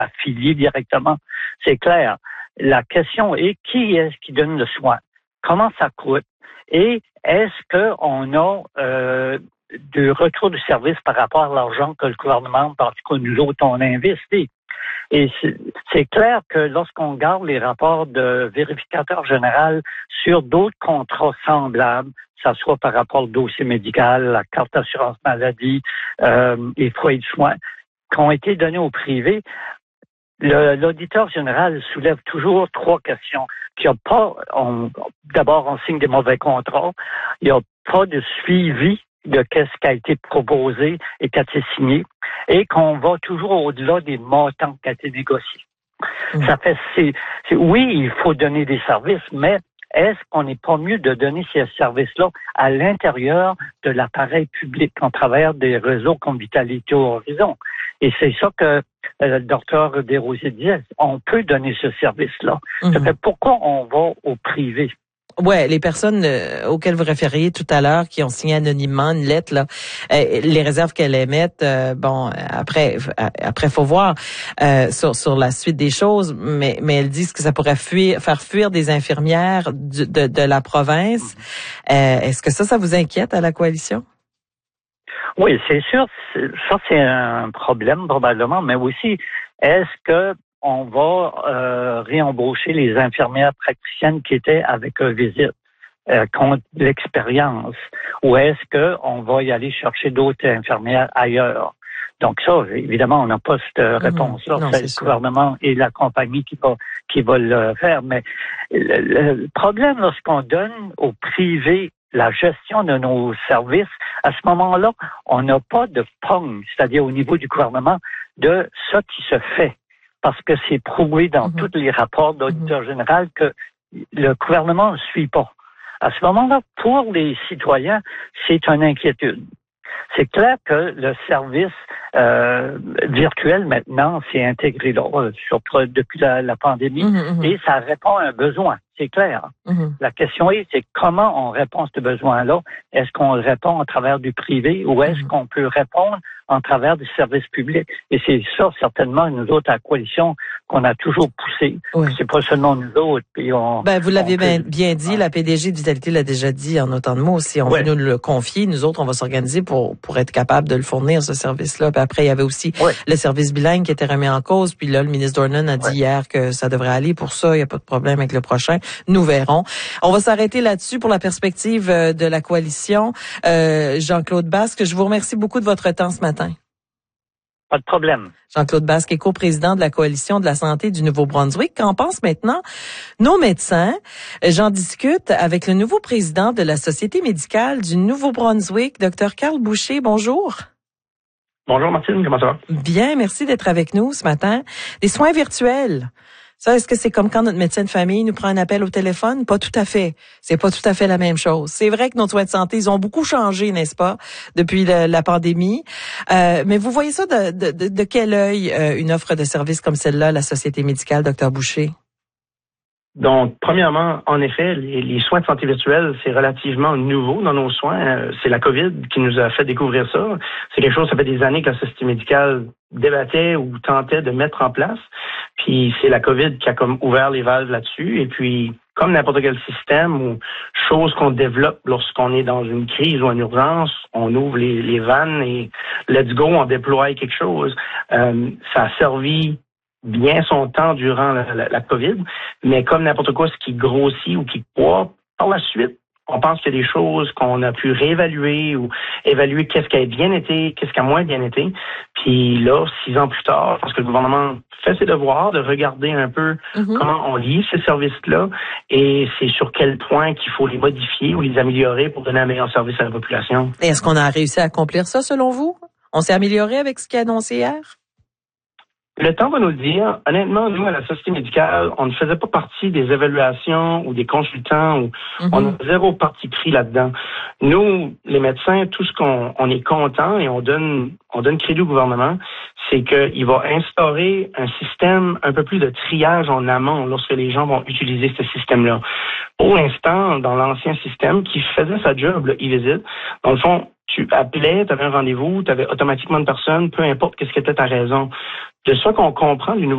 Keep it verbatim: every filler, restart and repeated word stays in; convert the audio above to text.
affiliés directement. C'est clair. La question est qui est-ce qui donne le soin? Comment ça coûte? Et est-ce qu'on a euh, de retour de service par rapport à l'argent que le gouvernement, en tout cas nous autres, on a investi? Et c'est, c'est clair que lorsqu'on regarde les rapports de vérificateur général sur d'autres contrats semblables, que ce soit par rapport au dossier médical, la carte d'assurance maladie, euh, les foyers de soins, qui ont été donnés au privé, le, l'auditeur général soulève toujours trois questions. Qu'il n'y a pas, on, d'abord, on signe des mauvais contrats, il n'y a pas de suivi de qu'est-ce qui a été proposé et qui a été signé, et qu'on va toujours au-delà des montants qui ont été négociés. Mmh. Ça fait, c'est, c'est, oui, il faut donner des services, mais est-ce qu'on n'est pas mieux de donner ces services-là à l'intérieur de l'appareil public, en travers des réseaux comme Vitalité Horizon? Et c'est ça que euh, le docteur Desrosiers disait, on peut donner ce service-là. Mmh. Ça fait pourquoi on va au privé? Ouais, les personnes euh, auxquelles vous référiez tout à l'heure, qui ont signé anonymement une lettre, là, euh, les réserves qu'elles émettent, euh, bon, après, après, faut voir euh, sur sur la suite des choses, mais mais elles disent que ça pourrait fuir, faire fuir des infirmières du, de de la province. Euh, est-ce que ça, ça vous inquiète à la coalition? Oui, c'est sûr, c'est, ça c'est un problème probablement, mais aussi, est-ce que on va euh, réembaucher les infirmières praticiennes qui étaient avec eux visite euh, contre l'expérience, ou est-ce que on va y aller chercher d'autres infirmières ailleurs? Donc ça, évidemment, on n'a pas cette mmh, réponse-là. Non, c'est, c'est le sûr. Gouvernement et la compagnie qui va qui va le faire. Mais le, le problème lorsqu'on donne au privé la gestion de nos services, à ce moment-là, on n'a pas de pogne, c'est-à-dire au niveau du gouvernement, de ce qui se fait. Parce que c'est prouvé dans mmh. tous les rapports d'auditeur mmh. général que le gouvernement ne suit pas. À ce moment-là, pour les citoyens, c'est une inquiétude. C'est clair que le service euh, virtuel maintenant s'est intégré là, surtout depuis la, la pandémie, mmh. et ça répond à un besoin. C'est clair. Mmh. La question est, c'est comment on répond à ce besoin-là? Est-ce qu'on répond à travers du privé ou est-ce mmh. qu'on peut répondre en travers du service public? Et c'est ça, certainement, nous autres, à la coalition, qu'on a toujours poussé. Oui. C'est pas seulement nous autres. Puis on, ben, vous l'avez peut... bien, bien dit, la P D G de Vitalité l'a déjà dit en autant de mots. Si on oui. veut nous le confier, nous autres, on va s'organiser pour, pour être capable de le fournir, ce service-là. Puis après, il y avait aussi oui. le service bilingue qui était remis en cause. Puis là, le ministre Dornan a dit oui. hier que ça devrait aller pour ça. Il n'y a pas de problème avec le prochain. Nous verrons. On va s'arrêter là-dessus pour la perspective de la coalition. Euh, Jean-Claude Basque, je vous remercie beaucoup de votre temps ce matin. Pas de problème. Jean-Claude Basque est coprésident de la Coalition de la santé du Nouveau-Brunswick. Qu'en pensent maintenant nos médecins? J'en discute avec le nouveau président de la Société médicale du Nouveau-Brunswick, Dr Carl Boucher. Bonjour. Bonjour Martine, comment ça va? Bien, merci d'être avec nous ce matin. Des soins virtuels. Ça, est-ce que c'est comme quand notre médecin de famille nous prend un appel au téléphone? Pas tout à fait. C'est pas tout à fait la même chose. C'est vrai que nos soins de santé, ils ont beaucoup changé, n'est-ce pas, depuis le, la pandémie. Euh, mais vous voyez ça de, de, de, de quel œil, euh, une offre de service comme celle-là, la Société médicale, Dr Boucher? Donc, premièrement, en effet, les, les soins de santé virtuels, c'est relativement nouveau dans nos soins. C'est la COVID qui nous a fait découvrir ça. C'est quelque chose, ça fait des années que la Société médicale débattait ou tentait de mettre en place. Puis c'est la COVID qui a comme ouvert les valves là-dessus. Et puis, comme n'importe quel système ou chose qu'on développe lorsqu'on est dans une crise ou une urgence, on ouvre les, les vannes et let's go, on déploie quelque chose. Euh, ça a servi bien son temps durant la, la, la COVID, mais comme n'importe quoi, ce qui grossit ou qui croît, par la suite, on pense qu'il y a des choses qu'on a pu réévaluer ou évaluer qu'est-ce qui a bien été, qu'est-ce qui a moins bien été. Puis là, six ans plus tard, parce que le gouvernement fait ses devoirs de regarder un peu mm-hmm. comment on lit ces services-là et c'est sur quel point qu'il faut les modifier ou les améliorer pour donner un meilleur service à la population. Et est-ce qu'on a réussi à accomplir ça, selon vous? On s'est amélioré avec ce qui est annoncé hier? Le temps va nous le dire. Honnêtement, nous, à la Société médicale, on ne faisait pas partie des évaluations ou des consultants. Ou mm-hmm. On a zéro parti pris là-dedans. Nous, les médecins, tout ce qu'on on est content et on donne on donne crédit au gouvernement, c'est qu'il va instaurer un système un peu plus de triage en amont lorsque les gens vont utiliser ce système-là. Pour l'instant, dans l'ancien système qui faisait sa job, le e-visite, dans le fond, tu appelais, tu avais un rendez-vous, tu avais automatiquement une personne, peu importe qu'est-ce qui était ta raison. De ça qu'on comprend du nouveau